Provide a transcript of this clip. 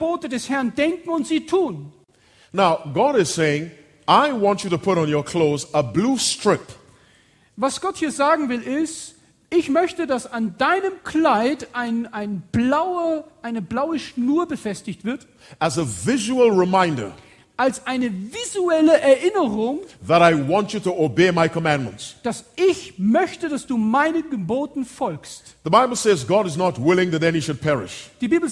Gebote des Herrn denken und sie tun. Now, God is saying, I want you to put on your clothes a blue strip. Was Gott hier sagen will ist, ich möchte, dass an deinem Kleid eine blaue Schnur befestigt wird, As a visual reminder als eine visuelle Erinnerung, that I want you to obey my commandments. dass ich möchte, dass du meinen Geboten folgst. The Bible says God is not willing that any should perish, Die Bibel